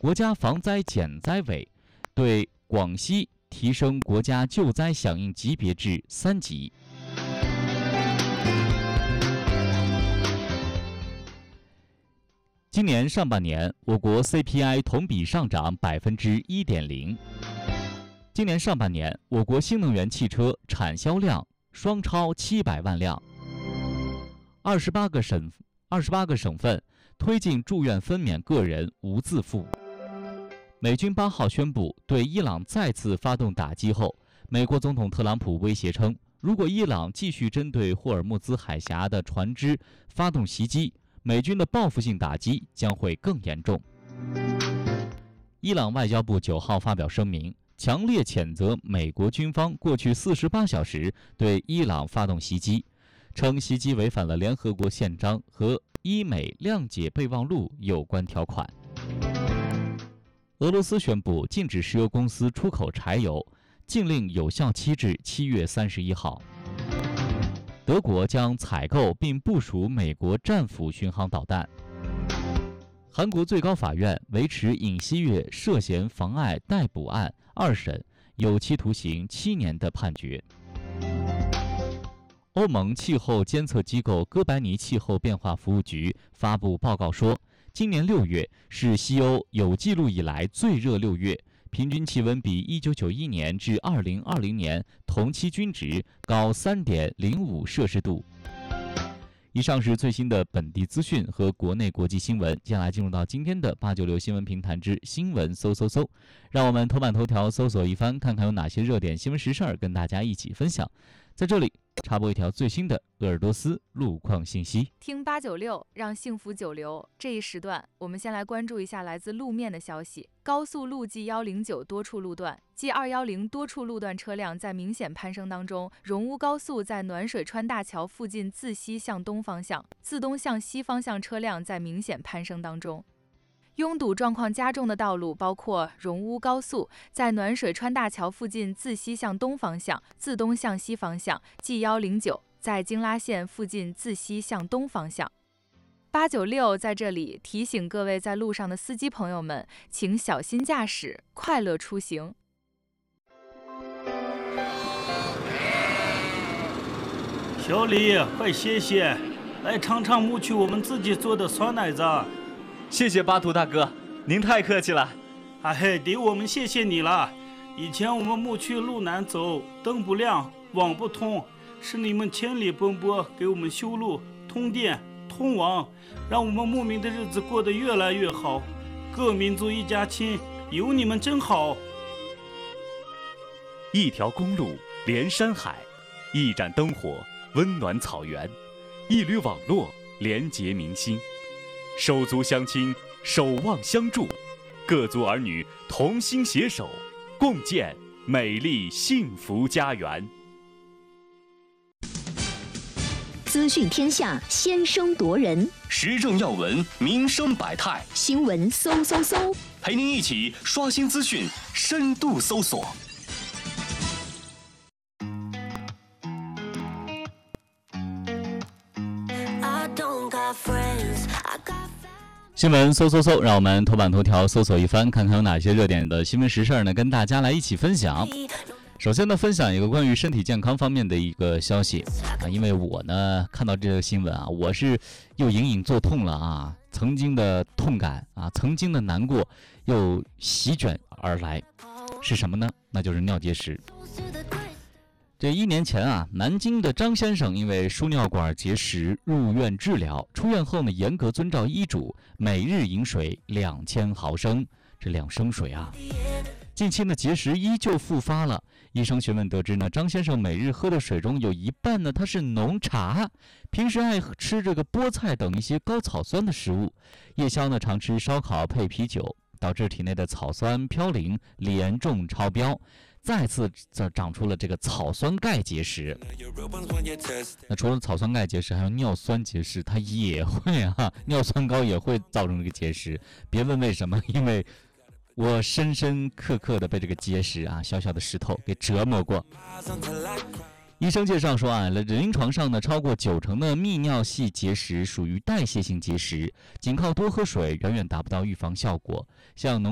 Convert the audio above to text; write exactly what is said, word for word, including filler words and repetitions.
国家防灾减灾委对广西提升国家救灾响应级别至三级。今年上半年，我国 C P I 同比上涨 百分之一点零。今年上半年，我国新能源汽车产销量双超七百万辆。二十八个省二十八个省份推进住院分娩个人无自付。美军八号宣布对伊朗再次发动打击后，美国总统特朗普威胁称，如果伊朗继续针对霍尔木兹海峡的船只发动袭击，美军的报复性打击将会更严重。伊朗外交部九号发表声明，强烈谴责美国军方过去四十八小时对伊朗发动袭击，称袭击违反了联合国宪章和伊美谅解备忘录有关条款。俄罗斯宣布禁止石油公司出口柴油，禁令有效期至七月三十一号。德国将采购并部署美国战斧巡航导弹。韩国最高法院维持尹锡悦涉嫌妨碍逮捕案二审有期徒刑七年的判决。欧盟气候监测机构哥白尼气候变化服务局发布报告说，今年六月是西欧有记录以来最热六月，平均气温比一九九一年至二零二零年同期均值高 三点零五摄氏度。以上是最新的本地资讯和国内国际新闻，接下来进入到今天的八九六新闻评坛之新闻搜搜搜，让我们头版头条搜索一番，看看有哪些热点新闻时事儿跟大家一起分享。在这里插播一条最新的鄂尔多斯路况信息。 听八九六，让幸福久留。这一时段，我们先来关注一下来自路面的消息。高速路 G 一零九多处路段 ，G 二一零多处路段车辆在明显攀升当中。荣乌高速在暖水川大桥附近自西向东方向，自东向西方向车辆在明显攀升当中。拥堵状况加重的道路包括荣乌高速在暖水川大桥附近自西向东方向、自东向西方向 ，G 一零九在京拉线附近自西向东方向。八九六在这里提醒各位在路上的司机朋友们，请小心驾驶，快乐出行。 小李，快歇歇，来尝尝牧区我们自己做的酸奶子。 谢谢巴图大哥，您太客气了。 哎，得我们谢谢你了。以前我们牧区路难走，灯不亮，网不通，是你们千里奔波给我们修路、通电、通网，让我们牧民的日子过得越来越好。各民族一家亲，有你们真好。 一条公路连山海，一盏灯火温暖草原，一缕网络连结民心。手足相亲，守望相助，各族儿女同心携手，共建美丽幸福家园。 资讯天下，先声夺人； 时政要闻，民生百态； 新闻搜搜搜， 陪您一起刷新资讯，深度搜索。 新闻搜搜搜，让我们头版头条搜索一番，看看有哪些热点的新闻时事呢，跟大家来一起分享。首先呢，分享一个关于身体健康方面的一个消息啊，因为我呢看到这个新闻啊，我是又隐隐作痛了啊，曾经的痛感啊，曾经的难过又席卷而来，是什么呢？那就是尿结石。这一年前啊，南京的张先生因为输尿管结石入院治疗，出院后呢，严格遵照医嘱，每日饮水两千毫升，这两升水啊。近期呢，结石依旧复发了。医生询问得知呢，张先生每日喝的水中有一半呢，他是浓茶，平时爱吃这个菠菜等一些高草酸的食物，夜宵呢常吃烧烤配啤酒，导致体内的草酸嘌呤严重超标。再次长出了这个草酸钙结石。那除了草酸钙结石，还有尿酸结石，它也会啊，尿酸高也会造成这个结石。别问为什么，因为我深深刻刻的被这个结石啊，小小的石头给折磨过。医生介绍说啊，临床上呢，超过九成的泌尿系结石属于代谢性结石，仅靠多喝水远远达不到预防效果。像